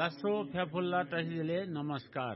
लासो फ्याफुल्ला टसिले नमस्कार।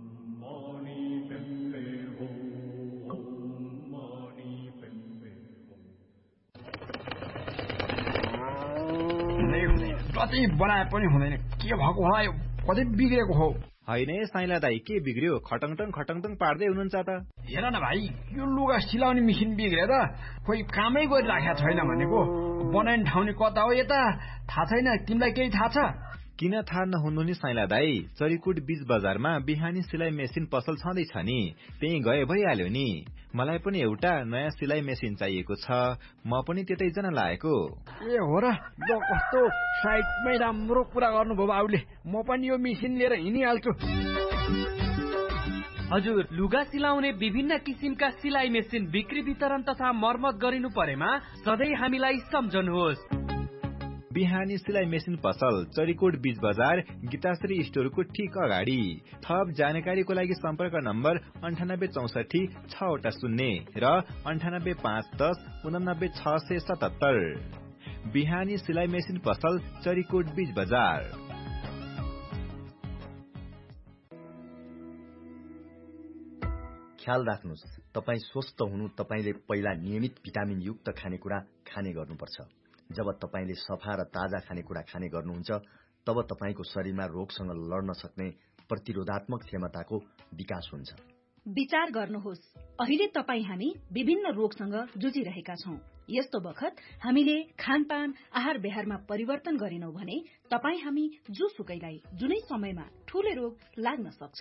जति बनाए पनि हुँदैन, के भएको होला, यो कतै बिग्रेको हो। होइन साइला दाई, के बिग्रियो? खटङटङ खटङटङ पार्दै हुनुहुन्छ त। हेर न भाइ, यो लुगा सिलाउने मेसिन बिग्रेर खोइ कामै गरिराखेको छैन भनेको। बनाउने ठाउँ कता हो यता थाहा छैन, तिमीलाई केही थाहा छ? किन थाहा नहुनु नि साइला दाई, चरीकोट बीच बजारमा बिहानी सिलाइ मेसिन पसल छँदैछ नि, त्यही गए भइहाल्यो नि। मलाई पनि एउटा नयाँ सिलाइ मेसिन चाहिएको छ, म पनि त्यतै जान लागेको। ए हो र, ल कस्तो साइडमै राम्रो कुरा गर्नुभयो बाबुले, म पनि यो मेसिन लिएर हिँडिहाल्छु। हजुर, लुगा सिलाउने विभिन्न किसिमका सिलाइ मेसिन बिक्री वितरण तथा मर्मत गरिनु परेमा सधैँ हामीलाई सम्झनुहोस्। बिहानी सिलाइ मेसिन पसल, चरीकोट बीच बजार, गीताश्री स्टोरको ठीक अगाडि। थप जानकारीको लागि सम्पर्क नम्बर 9864 6 र 98510677। बिहानी सिलाइ मेसिन पसल, चरीकोट बीच बजार। ख्याल राख्नुस्, तपाई स्वस्थ हुनु तपाईले पहिला नियमित भिटामिन युक्त खानेकुरा खाने गर्नुपर्छ। जब तपाईले सफा र ताजा खानेकुरा खाने गर्नुहुन्छ, तब तपाईको शरीरमा रोगसँग लड्न सक्ने प्रतिरोधात्मक क्षमताको विकास हुन्छ। विचार गर्नुहोस्, अहिले हामी विभिन्न रोगसँग जुझिरहेका छौं। यस्तो बखत हामीले खानपान आहार व्यवहारमा परिवर्तन गरिनौ भने हामी जुसुकैलाई जुनै समयमा ठूलो रोग लाग्न सक्छ।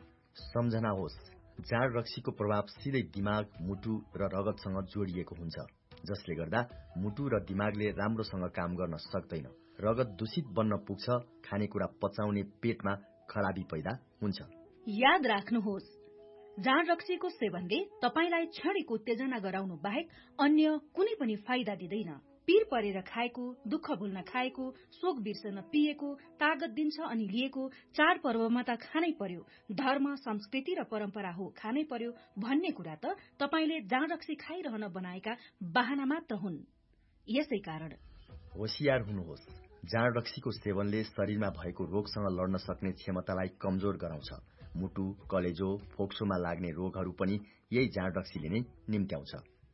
सम्झना होस्, जाँड रक्सीको प्रभाव सिधै दिमाग, मुटु र रगतसँग जोडिएको हुन्छ, जसले गर्दा मुटु र दिमागले राम्रोसँग काम गर्न सक्दैन। रगत दूषित बन्न पुग्छ, खानेकुरा पचाउने पेटमा खराबी पैदा हुन्छ। याद राख्नुहोस्, जाँड रक्सीको सेवनले तपाईलाई क्षणिक उत्तेजना गराउनु बाहेक अन्य कुनै पनि फाइदा दिँदैन। पीर परेर खाएको, दुःख भुल्न खाएको, शोक बिर्सन पिएको, तागत दिन्छ अनि लिएको, चाडपर्वमा त खानै पर्यो, धर्म संस्कृति र परम्परा हो खानै पर्यो भन्ने कुरा त तपाईले जाँड रक्सी खाइरहन बनाएका बहाना मात्र हुन्। यसै कारण होशियार हुनुहोस्, जाँड रक्सीको सेवनले शरीरमा भएको रोगसँग लड्न सक्ने क्षमतालाई कमजोर गराउँछ। मुटु, कलेजो, फोक्सोमा लाग्ने रोगहरू पनि यही जाँड रक्सीले नै निम्त्याउँछ।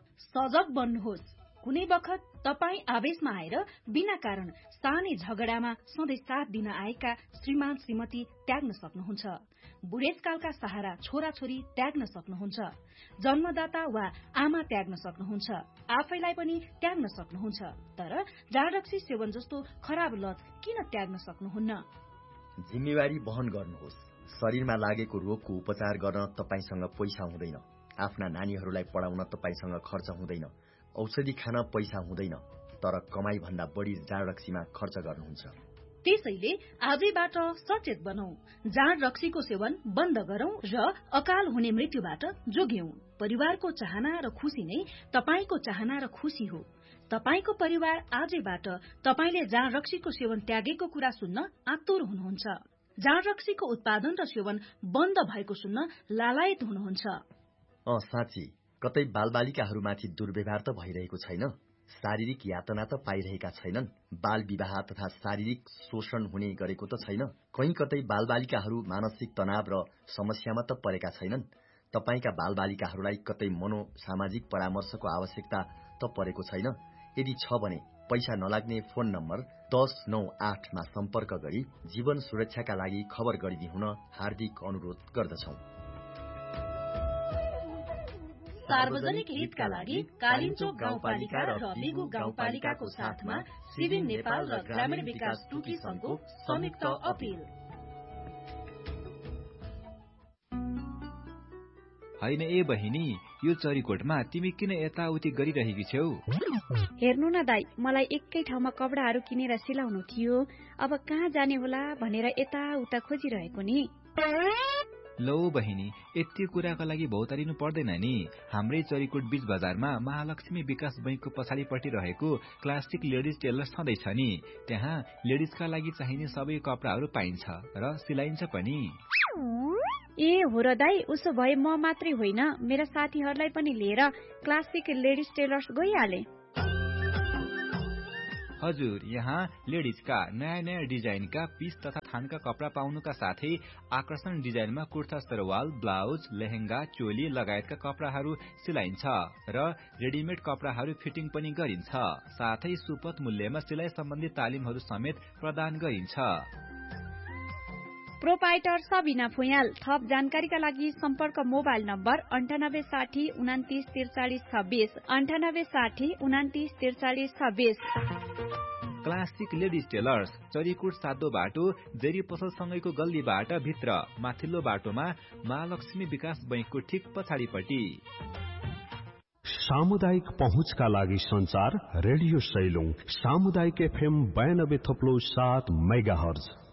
सजग बन्नुहोस्, कुनै बखत तपाई आवेशमा आएर बिना कारण सानै झगडामा सधैँ साथ दिन आएका श्रीमान श्रीमती त्याग्न सक्नुहुन्छ। बुढेसकालका सहारा छोराछोरी त्याग्न सक्नुहुन्छ। जन्मदाता वा आमा त्याग्न सक्नुहुन्छ। आफैलाई पनि त्याग्न सक्नुहुन्छ। तर जाँड रक्सी सेवन जस्तो खराब लत किन त्याग्न सक्नुहुन्न? जिम्मेवारी वहन गर्नुहोस्। शरीरमा लागेको रोगको उपचार गर्न तपाईसँग पैसा हुँदैन। आफ्ना नानीहरूलाई पढाउन तपाईसँग खर्च हुँदैन। औषधि खान पैसा हुँदैन, तर कमाई भन्दा बढी जाँड रक्सीमा खर्च गर्नुहुन्छ। त्यसैले आजैबाट सचेत बनौं, जाँड रक्सीको सेवन बन्द गरौं र अकाल हुने मृत्युबाट जोग्यौं। परिवारको चाहना र खुशी नै तपाईको चाहना र खुशी हो। तपाईको परिवार आजैबाट तपाईले जाँड रक्सीको सेवन त्यागेको कुरा सुन्न आतुर हुनुहुन्छ। जाँड रक्सीको उत्पादन र सेवन बन्द भएको सुन्न लालायत हुनुहुन्छ। साँच्ची, कतै बालबालिकाहरूमाथि दुर्व्यवहार त भइरहेको छैन? शारीरिक यातना त पाइरहेका छैनन्? बाल विवाह तथा शारीरिक शोषण हुने गरेको त छैन? कहीँ कतै बालबालिकाहरू मानसिक तनाव र समस्यामा त परेका छैनन्? तपाईका बालबालिकाहरूलाई कतै मनोसामाजिक परामर्शको आवश्यकता त परेको छैन? यदि छ भने पैसा नलाग्ने फोन नम्बर 1098 मा सम्पर्क गरी जीवन सुरक्षाका लागि खबर गरिदिनुहुन हार्दिक अनुरोध गर्दछौं। सार्वजनिक हितका लागि कालिन्चोक गाउँपालिका र बिगु गाउँपालिकाको साथमा सिभिल नेपाल र ग्रामीण विकास टुकी संघको संयुक्त अपील। होइन ए बहिनी, यो चरीकोटमा तिमी किन यताउति गरिरहेकी छौ? हेर्नु न दाई, मलाई एकै ठाउँमा कपडाहरू किनेर सिलाउनु थियो। अब कहाँ जाने होला भनेर यताउता खोजिरहेको नि। लौ बहिनी, यति कुराका लागि भौतारिनु पर्दैन नि। हाम्रै चरीकोट बीच बजारमा महालक्ष्मी विकास बैंकको पछाडिपट्टि रहेको क्लासिक लेडिज टेलर छँदैछ नि। त्यहाँ लेडिजका लागि चाहिने सबै कपडाहरू पाइन्छ र सिलाइन्छ पनि। ए हो र दाई, उसो भए म मात्रै होइन, मेरा साथीहरूलाई पनि लिएर क्लासिक लेडिज टेलर्स गइहाले। हजुर, यहाँ लेडिजका नयाँ नयाँ डिजाइनका पीस तथा थानका कपडा पाउनुका साथै आकर्षण डिजाइनमा कुर्ता सरवाल, ब्लाउज, लेहेंगा, चोली लगायतका कपडाहरू सिलाइन्छ र रेडिमेड कपडाहरू फिटिङ पनि गरिन्छ। साथै सुपथ मूल्यमा सिलाइ सम्बन्धी तालिमहरू समेत प्रदान गरिन्छ। प्रोपाइटर सबिना फुयाल। थप जानकारीका लागि सम्पर्क mobile number 9860 29 43 26 9860 29 43 26। Classic ladies tailors, Charikot सातो बाटो, जेरी पसलसँगैको गल्लीबाट भित्र माथिल्लो बाटोमा महालक्ष्मी विकास बैंकको ठिक पछाडिपट्टि। सामुदायिक पहुँचका लागि संचार रेडियो सैलुङ सामुदायिक FM 92.7 मेगाहर्ज।